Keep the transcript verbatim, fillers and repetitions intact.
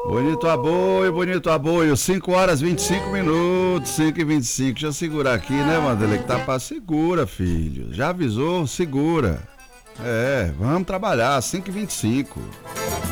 Bonito aboio, bonito aboio. cinco horas e vinte e cinco minutos, cinco e vinte e cinco. Deixa eu segurar aqui, né, Mandela? Que tá pra segura, filho. Já avisou? Segura. É, vamos trabalhar, cinco e vinte e cinco.